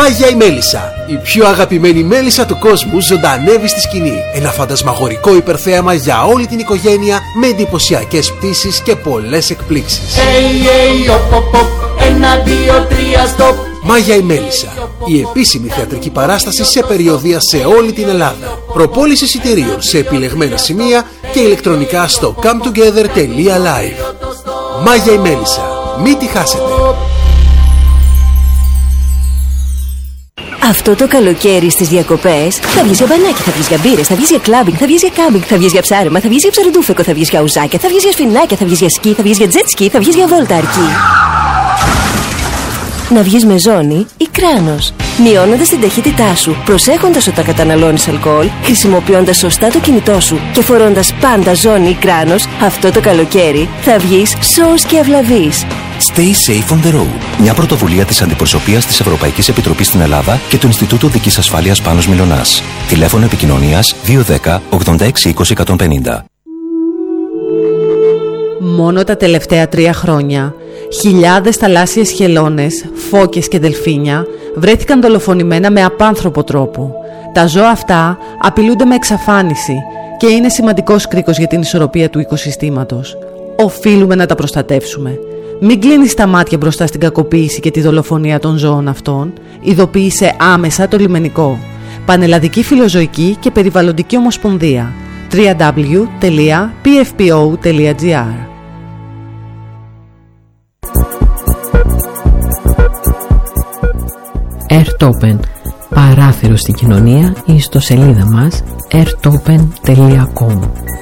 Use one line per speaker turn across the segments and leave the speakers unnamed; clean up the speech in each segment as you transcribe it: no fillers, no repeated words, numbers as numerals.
Μάγια η Μέλισσα. Η πιο αγαπημένη μέλισσα του κόσμου ζωντανεύει στη σκηνή. Ένα φαντασμαγορικό υπερθέαμα για όλη την οικογένεια με εντυπωσιακές πτήσεις και πολλές εκπλήξεις. Μάγια η Μέλισσα. Η επίσημη θεατρική παράσταση σε περιοδεία σε όλη την Ελλάδα. Προπόληση εισιτηρίων σε επιλεγμένα σημεία και ηλεκτρονικά στο cometogether.live. Μάγια η Μέλισσα. Μην τη χάσετε.
Αυτό το καλοκαίρι στις διακοπές θα βγεις για μπανάκι, θα βγεις για μπύρες, θα βγεις για κλάμπινγκ, θα βγεις για κάμπινγκ, θα βγεις για ψάρεμα, θα βγεις για ψαροντούφεκο, θα βγεις για ουζάκια, θα βγεις για σφινάκια, θα βγεις για σκι, θα βγεις για τζετ σκι, θα βγεις για βόλτα αρκή. Να βγεις με ζώνη ή κράνος, μειώνοντας την ταχύτητά σου, προσέχοντας όταν καταναλώνεις αλκοόλ, χρησιμοποιώντας σωστά το κινητό σου και φορώντας πάντα ζώνη ή κράνος, αυτό το καλοκαίρι θα βγεις σώος και αυλαβής.
Stay safe on the road. Μια πρωτοβουλία της Αντιπροσωπείας της Ευρωπαϊκής Επιτροπής στην Ελλάδα και του Ινστιτούτου Οδικής Ασφάλειας Πάνος Μιλωνάς. Τηλέφωνο επικοινωνίας 210 86 20 150.
Μόνο τα τελευταία 3 χρόνια, χιλιάδες θαλάσσιες χελώνες, φώκες και δελφίνια βρέθηκαν δολοφονημένα με απάνθρωπο τρόπο. Τα ζώα αυτά απειλούνται με εξαφάνιση και είναι σημαντικός κρίκος για την ισορροπία του οικοσυστήματος. Οφείλουμε να τα προστατεύσουμε. Μην κλείνεις τα μάτια μπροστά στην κακοποίηση και τη δολοφονία των ζώων αυτών. Ειδοποίησε άμεσα το λιμενικό. Πανελλαδική Φιλοζωική και Περιβαλλοντική Ομοσπονδία. www.pfpo.gr.
Airtopen. Παράθυρο στην κοινωνία ή στο σελίδα μας airtopen.com.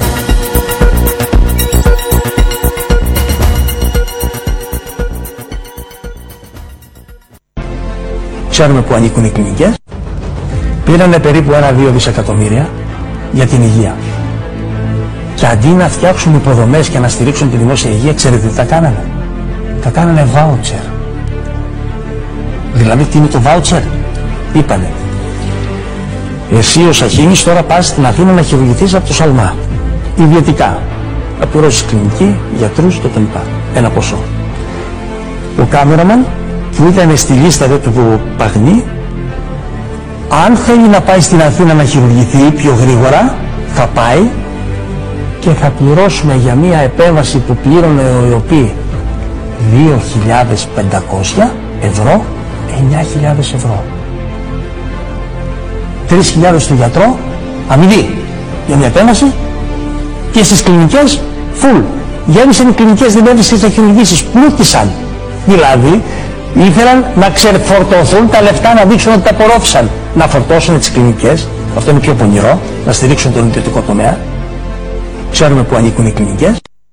Ξέρουμε που ανήκουν οι κλινικές. Πήρανε περίπου 1-2 δισεκατομμύρια για την υγεία. Και αντί να φτιάξουν υποδομές και να στηρίξουν τη δημόσια υγεία, ξέρετε τι τα κάνανε? Τα κάνανε βάουτσερ. Δηλαδή τι είναι το βάουτσερ? Είπανε, εσύ ο Σαχίνης τώρα πας στην Αθήνα να χειρουργηθείς από το Σαλμά. Ιδιωτικά. Να πληρώσεις κλινική, γιατρούς κτλ. Ένα ποσό. Ο κάμεραμαν που ήταν στη λίστα του Παγνή, αν θέλει να πάει στην Αθήνα να χειρουργηθεί πιο γρήγορα, θα πάει και θα πληρώσουμε για μια επέμβαση που πλήρωνε ο ΕΟΠΗ 2.500 ευρώ, 9.000 ευρώ. 3.000 στο γιατρό, αμοιβή για μια επέμβαση, και στις κλινικές, full. Γέμισαν οι κλινικές, δεν έβρισκες να χειρουργήσεις, πλούτησαν. Δηλαδή, ήθελαν να ξεφορτωθούν τα λεφτά, να δείξουν ότι τα απορρόφησαν. Να φορτώσουν τις κλινικές, αυτό είναι πιο πονηρό, να στηρίξουν τον ιδιωτικό τομέα. Ξέρουμε που ανήκουν οι κλινικές.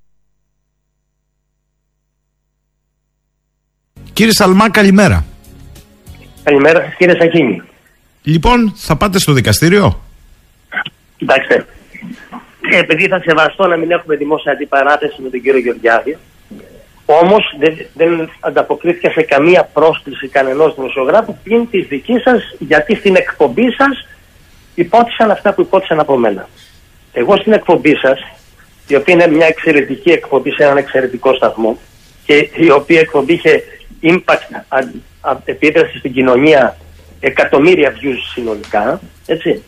Κύριε Σαλμά, καλημέρα.
Καλημέρα σας, κύριε Σαχίνη.
Λοιπόν, θα πάτε στο δικαστήριο?
Κοιτάξτε, επειδή θα σεβαστώ να μην έχουμε δημόσια αντιπαράθεση με τον κύριο Γεωργιάδη, όμως δεν ανταποκρίθηκα σε καμία πρόσκληση κανενός δημοσιογράφου πλην της δικής σας, γιατί στην εκπομπή σας υπότισαν αυτά που υπότισαν από μένα. Εγώ στην εκπομπή σας, η οποία είναι μια εξαιρετική εκπομπή σε έναν εξαιρετικό σταθμό και η οποία εκπομπή είχε impact, επίδραση στην κοινωνία, εκατομμύρια views συνολικά, έτσι,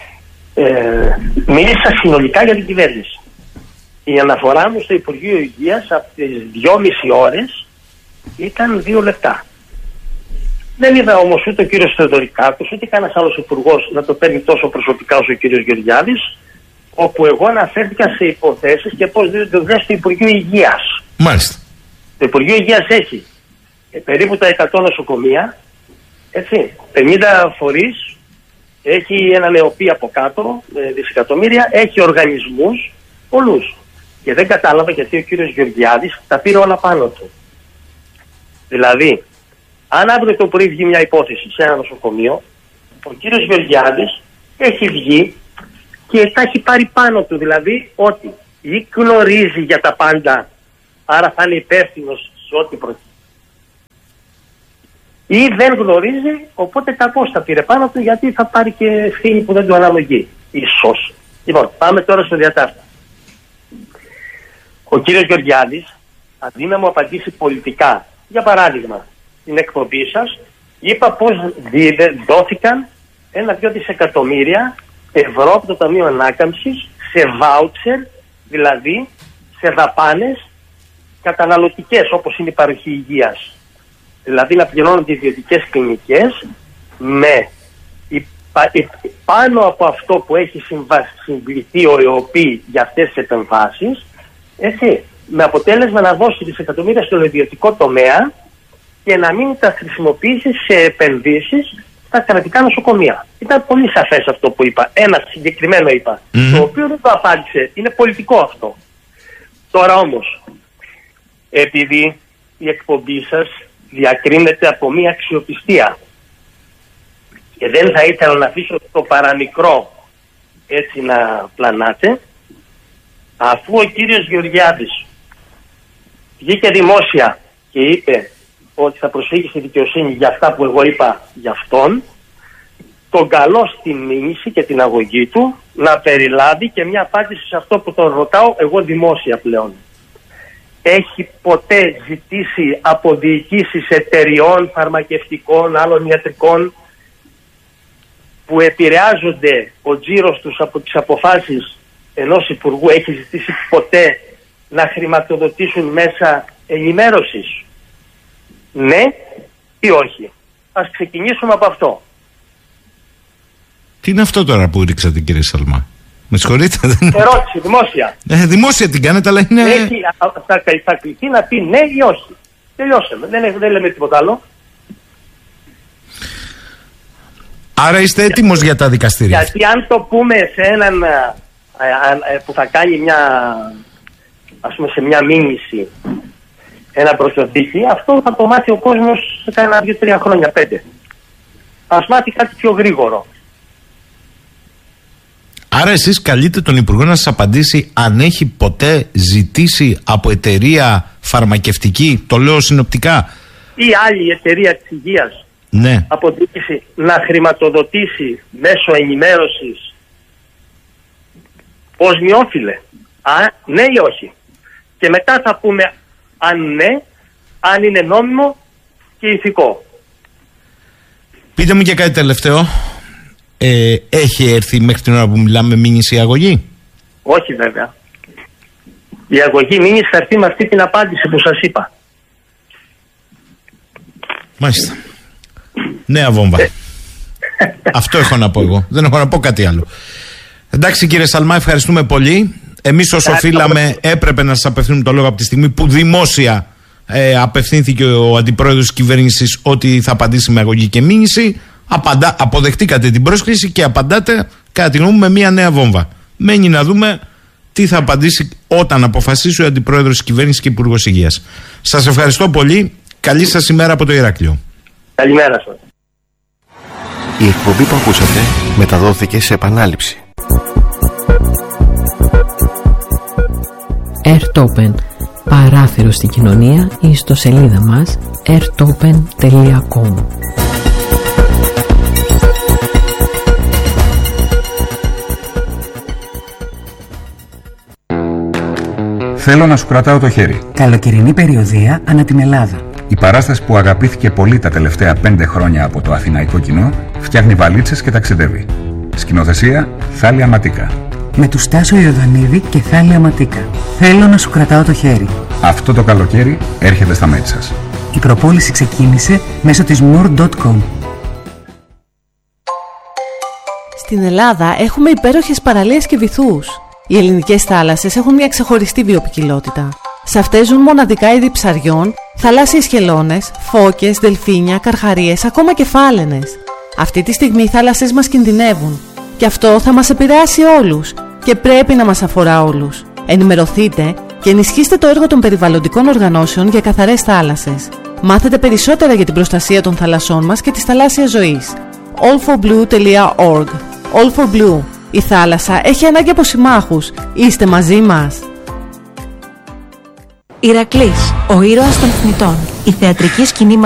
μίλησα συνολικά για την κυβέρνηση. Η αναφορά μου στο Υπουργείο Υγείας από τις 2,5 ώρες ήταν 2 λεπτά. Δεν είδα όμως ούτε ο κύριος Θεοδωρικάκος ούτε κανένας άλλος υπουργός να το παίρνει τόσο προσωπικά όσο ο κύριος Γεωργιάδης, όπου εγώ αναφέρθηκα σε υποθέσεις και πώς δίνονται δουλειές στο Υπουργείο Υγείας.
Μάλιστα.
Το Υπουργείο Υγείας έχει περίπου τα 100 νοσοκομεία, έτσι, 50 φορείς, έχει ένα ΕΟΠΗ από κάτω, δισεκατομμύρια, έχει οργανισμούς, πολλούς. Και δεν κατάλαβα γιατί ο κύριος Γεωργιάδης τα πήρε όλα πάνω του. Δηλαδή, αν αύριο το πρωί βγει μια υπόθεση σε ένα νοσοκομείο, ο κύριος Γεωργιάδης έχει βγει και τα έχει πάρει πάνω του. Δηλαδή, ότι ή γνωρίζει για τα πάντα, άρα θα είναι υπεύθυνος σε ό,τι προκύψει, ή δεν γνωρίζει, οπότε κακώς τα πήρε πάνω του, γιατί θα πάρει και ευθύνη που δεν του αναλογεί. Ίσως. Λοιπόν, πάμε τώρα στο διατάφτα. Ο κύριος Γεωργιάδης, αντί να μου απαντήσει πολιτικά, για παράδειγμα, την εκπομπή σας, είπα πως δόθηκαν 1-2 δισεκατομμύρια ευρώ από το Ταμείο Ανάκαμψης σε βάουτσερ, δηλαδή σε δαπάνες καταναλωτικές, όπως είναι η παροχή υγείας. Δηλαδή να πληρώνονται ιδιωτικές κλινικές με πάνω από αυτό που έχει συμβληθεί ο ΕΟΠΗ για αυτές τις επεμβάσεις, έτσι, με αποτέλεσμα να δώσει δισεκατομμύρια στον ιδιωτικό τομέα και να μην τα χρησιμοποιήσει σε επενδύσεις στα κρατικά νοσοκομεία. Ήταν πολύ σαφές αυτό που είπα. Ένα συγκεκριμένο είπα, το οποίο δεν το απάντησε. Είναι πολιτικό αυτό. Τώρα όμως, επειδή η εκπομπή σας διακρίνεται από μία αξιοπιστία και δεν θα ήθελα να αφήσω το παραμικρό έτσι να πλανάτε, αφού ο κύριος Γεωργιάδης βγήκε δημόσια και είπε ότι θα προσφύγει στη δικαιοσύνη για αυτά που εγώ είπα για αυτόν, τον καλώ στη μήνυση και την αγωγή του να περιλάβει και μια απάντηση σε αυτό που τον ρωτάω εγώ δημόσια πλέον. Έχει ποτέ ζητήσει από διοικήσεις εταιριών, φαρμακευτικών, άλλων ιατρικών που επηρεάζονται ο τζίρος τους από τις αποφάσεις ενός υπουργού, έχει ζητήσει ποτέ να χρηματοδοτήσουν μέσα ενημέρωσης? Ναι ή όχι? Ας ξεκινήσουμε από αυτό.
Τι είναι αυτό τώρα που ρίξατε, κύριε Σαλμά? Με συγχωρείτε.
Ερώτηση, δημόσια.
Δημόσια την κάνετε, αλλά είναι...
Θα κληθεί να πει ναι ή όχι. Τελειώσαμε. Δεν λέμε τίποτα άλλο.
Άρα είστε έτοιμος για τα δικαστήρια?
Γιατί αν το πούμε σε έναν που θα κάνει μια, ας πούμε, σε μια μήνυση, ένα προσωπική, αυτό θα το μάθει ο κόσμος σε κάνα 2-3 χρόνια, 5. Ας μάθει κάτι πιο γρήγορο.
Άρα εσείς καλείτε τον Υπουργό να σας απαντήσει αν έχει ποτέ ζητήσει από εταιρεία φαρμακευτική, το λέω συνοπτικά,
ή άλλη εταιρεία της υγείας,
ναι,
από διοίκηση να χρηματοδοτήσει μέσω ενημέρωσης ως νεόφιλε? Ναι ή όχι? Και μετά θα πούμε αν ναι, αν είναι νόμιμο και ηθικό.
Πείτε μου και κάτι τελευταίο. Έχει έρθει μέχρι την ώρα που μιλάμε μήνυση η αγωγή?
Όχι βέβαια. Η αγωγή μήνυση θα έρθει με αυτή την απάντηση που σας είπα.
Μάλιστα. Νέα βόμβα. Αυτό έχω να πω εγώ. Δεν έχω να πω κάτι άλλο. Εντάξει κύριε Σαλμά, ευχαριστούμε πολύ. Εμείς όσο οφείλαμε έπρεπε να σας απευθύνουμε το λόγο από τη στιγμή που δημόσια απευθύνθηκε ο αντιπρόεδρος της κυβέρνησης ότι θα απαντήσει με αγωγή και μήνυση. Αποδεχτήκατε την πρόσκληση και απαντάτε κατά τη γνώμη μου με μια νέα βόμβα. Μένει να δούμε τι θα απαντήσει όταν αποφασίσει ο αντιπρόεδρος της κυβέρνησης και υπουργός υγείας. Σας ευχαριστώ πολύ. Καλή σας ημέρα από το Ηράκλειο.
Καλημέρα σας.
Η εκπομπή που ακούσατε μεταδόθηκε σε επανάληψη.
Airtopen. Παράθυρο στην κοινωνία, η ιστοσελίδα μας airtopen.com.
Θέλω να σου κρατάω το χέρι.
Καλοκαιρινή περιοδεία ανά την Ελλάδα.
Η παράσταση που αγαπήθηκε πολύ τα τελευταία 5 χρόνια από το αθηναϊκό κοινό φτιάχνει βαλίτσες και ταξιδεύει. Σκηνοθεσία Θάλια Ματίκα.
Με του Στάσο Ιωδανίδη και Θάλια Ματίκα. Θέλω να σου κρατάω το χέρι.
Αυτό το καλοκαίρι έρχεται στα μέρη σας.
Η προπόληση ξεκίνησε μέσω της more.com.
Στην Ελλάδα έχουμε υπέροχες παραλίες και βυθούς. Οι ελληνικές θάλασσες έχουν μια ξεχωριστή βιοποικιλότητα. Σε αυτές ζουν μοναδικά είδη ψαριών, θαλάσσιες χελώνες, φώκες, δελφίνια, καρχαρίες, ακόμα και φάλαινες. Αυτή τη στιγμή οι θάλασσες μας κινδυνεύουν. Και αυτό θα μας επηρεάσει όλους και πρέπει να μας αφορά όλους. Ενημερωθείτε και ενισχύστε το έργο των περιβαλλοντικών οργανώσεων για καθαρές θάλασσες. Μάθετε περισσότερα για την προστασία των θαλασσών μας και της θαλάσσιας ζωής. allforblue.org. All for Blue. Η θάλασσα έχει ανάγκη από συμμάχους. Είστε μαζί μας.
Ηρακλής, ο ήρωας των θνητών. Η θεατρική σκηνή